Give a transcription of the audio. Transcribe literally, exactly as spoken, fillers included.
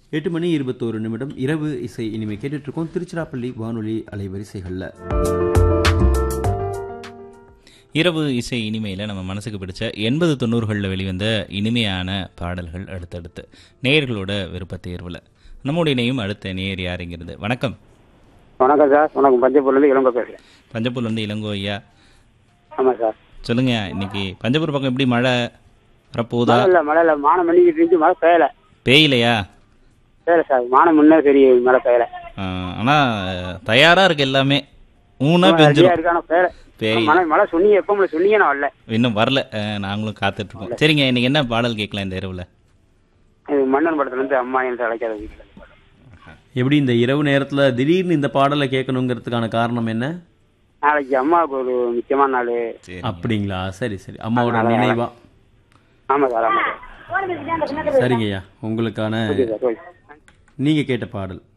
எட்டு மணி இருபத்தோரு நிமிடம் இரவு இசை இனிமே கேட்டுட்டு இருக்கோம் திருச்சிராப்பள்ளி வானொலி அலைவரிசைகளில். இரவு இசை இனிமையில் நம்ம மனசுக்கு பிடிச்ச எண்பது தொண்ணூறுகளில் வெளிவந்த இனிமையான பாடல்கள் அடுத்தடுத்து நேயர்களோட விருப்ப தேர்வில் நம்முடைய இணையும் அடுத்த நேயர் யாருங்கிறது. வணக்கம். வணக்கம் சார். வணக்கம். பஞ்சப்பூர்லேருந்து இளங்கோ பேசுகிறேன். பஞ்சப்பூர்லேருந்து இளங்கோ ஐயா. ஆமாம் சார். சொல்லுங்க, இன்னைக்கு பஞ்சப்பூர் பக்கம் எப்படி மழை வரப்போகுதா? இல்லை, மழை இல்லை, மானம் பண்ணிக்கிட்டு இருந்துச்சு, மழை பெய்யலை. பெய்யலையா? பெய்யலை சார், மானம் முன்னே சரி, மழை பெய்யலை. ஆனால் தயாராக இருக்கு எல்லாமே. ஊனா பெஞ்சிரும் இருக்கான பெய்யலை. பெய்ய மழை மழை சொன்னீங்க, எப்போ மழை சொன்னீங்க, நான் வரல, இன்னும் வரல. நாங்களும் காத்துட்ருக்கோம். சரிங்க, இன்னைக்கு என்ன பாடல் கேட்கலாம் இந்த இரவில்? இது மன்னன் படத்துலேருந்து அம்மா என்று அழைக்காத வீட்டில். எப்படி இந்த இரவு நேரத்தில் திடீர்னு இந்த பாடலை கேட்கணுங்கிறதுக்கான காரணம் என்ன? நாளைக்கு அம்மாவுக்கு ஒரு முக்கியமான நாள். அப்படிங்களா? சரி சரி, அம்மாவோட நினைவா? ஆமாம் சார், ஆமாம் சார். சரிங்கய்யா, உங்களுக்கான ஓகே சார். நீங்கள் கேட்ட பாடல்